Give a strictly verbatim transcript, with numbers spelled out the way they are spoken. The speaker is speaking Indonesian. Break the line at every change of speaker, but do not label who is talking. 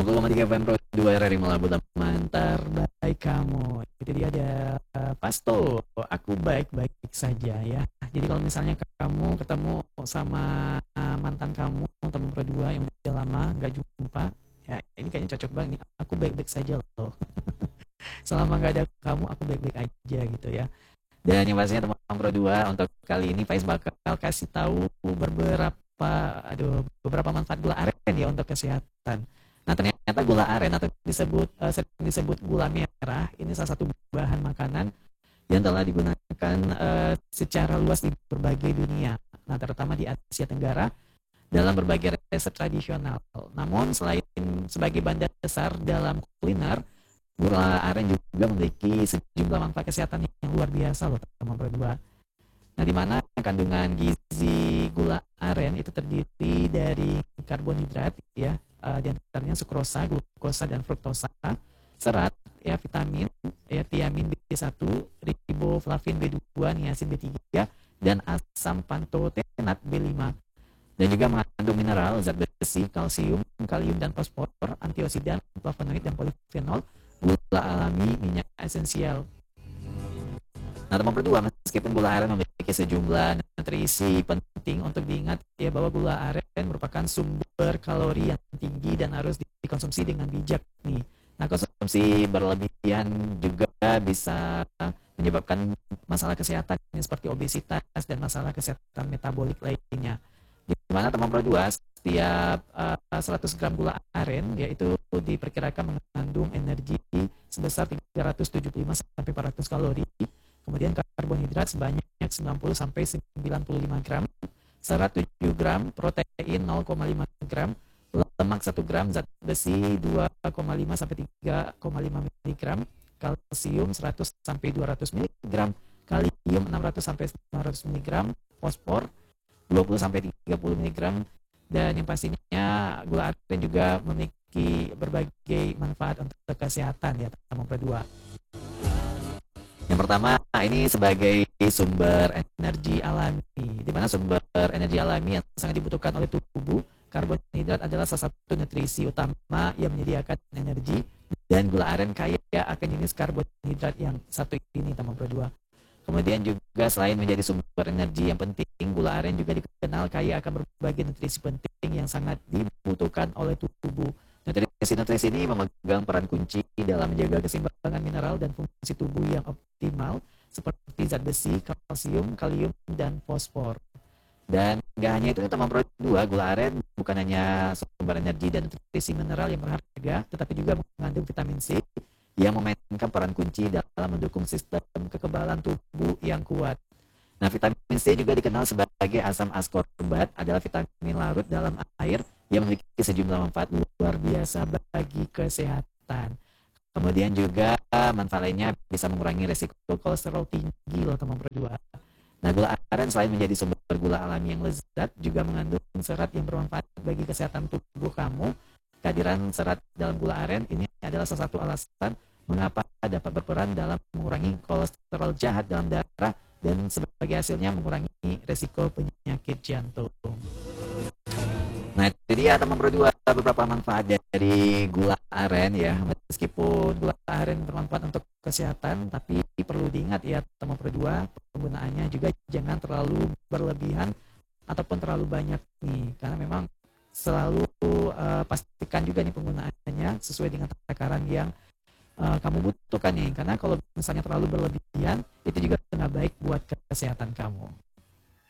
sembilan puluh koma tiga F M Pro dua R R I Melabu teman terbaik kamu. Itu dia ada eh, Pasto. Aku baik-baik saja ya. Jadi kalau misalnya kamu ketemu sama eh, mantan kamu, teman Pro dua yang udah lama nggak jumpa, ya ini kayaknya cocok banget nih. Aku baik-baik saja loh. Selama nggak ada kamu, aku baik-baik aja gitu ya. Dan yang pastinya teman Pro dua untuk kali ini Faiz bakal kasih tahu beberapa aduh beberapa manfaat gula aren ya untuk kesehatan. Nah, ternyata gula aren atau disebut eh, sering disebut gula merah ini salah satu bahan makanan yang telah digunakan eh, secara luas di berbagai dunia. Nah, terutama di Asia Tenggara dalam berbagai resep tradisional. Namun selain sebagai bahan dasar dalam kuliner, gula aren juga memiliki sejumlah manfaat kesehatan yang luar biasa loh teman berdua. Nah, di mana kandungan gizi gula aren itu terdiri dari karbohidrat ya, uh, di antaranya sukrosa, glukosa dan fruktosa, serat ya, vitamin ya, tiamin B satu, riboflavin B dua, niacin B tiga dan asam pantotenat B lima. Dan juga mengandung mineral, zat besi, kalsium, kalium dan fosfor, antioksidan, flavonoid dan polifenol, gula alami, minyak esensial. Nah, teman berdua, meskipun gula aren memiliki sejumlah nutrisi penting untuk diingat ya bahwa gula aren merupakan sumber kalori yang tinggi dan harus dikonsumsi dengan bijak nih. Nah, konsumsi berlebihan juga bisa menyebabkan masalah kesehatan seperti obesitas dan masalah kesehatan metabolik lainnya. Di mana teman berdua, setiap uh, seratus gram gula aren yaitu diperkirakan mengandung energi sebesar tiga ratus tujuh puluh lima sampai empat ratus kalori. Kemudian karbohidrat sebanyak sembilan puluh sampai sembilan puluh lima gram, serat tujuh gram, protein nol koma lima gram, lemak satu gram, zat besi dua koma lima sampai tiga koma lima miligram, kalsium seratus sampai dua ratus miligram, kalium enam ratus sampai sembilan ratus miligram, fosfor dua puluh sampai tiga puluh miligram, dan yang pastinya gula aren juga memiliki berbagai manfaat untuk kesehatan ya teman berdua. Yang pertama, ini sebagai sumber energi alami, di mana sumber energi alami yang sangat dibutuhkan oleh tubuh. Karbohidrat adalah salah satu nutrisi utama yang menyediakan energi, dan gula aren kaya akan jenis karbohidrat yang satu ini teman berdua. Kemudian juga selain menjadi sumber energi yang penting, gula aren juga dikenal kaya akan berbagai nutrisi penting yang sangat dibutuhkan oleh tubuh. Nutrisi-nutrisi ini memegang peran kunci dalam menjaga keseimbangan mineral dan fungsi tubuh yang optimal seperti zat besi, kalsium, kalium, dan fosfor. Dan nggak hanya itu teman Pro dua, gula aren bukan hanya sumber energi dan nutrisi mineral yang berharga, tetapi juga mengandung vitamin C yang memainkan peran kunci dalam mendukung sistem kekebalan tubuh yang kuat. Nah, vitamin C juga dikenal sebagai asam askorbat, adalah vitamin larut dalam air yang memiliki sejumlah manfaat luar biasa bagi kesehatan. Kemudian juga manfaat lainnya bisa mengurangi resiko kolesterol tinggi loh teman berdua. Nah, gula aren selain menjadi sumber gula alami yang lezat, juga mengandung serat yang bermanfaat bagi kesehatan tubuh kamu. Kehadiran serat dalam gula aren ini adalah salah satu alasan mengapa dapat berperan dalam mengurangi kolesterol jahat dalam darah dan sebagai hasilnya mengurangi resiko penyakit jantung. Nah, itu dia teman berdua beberapa manfaat dari gula aren ya. Meskipun gula aren bermanfaat untuk kesehatan, tapi perlu diingat ya teman berdua, penggunaannya juga jangan terlalu berlebihan ataupun terlalu banyak nih, karena memang selalu uh, pastikan juga nih penggunaannya sesuai dengan takaran yang uh, kamu butuhkan nih, karena kalau misalnya terlalu berlebihan itu juga nggak baik buat kesehatan kamu.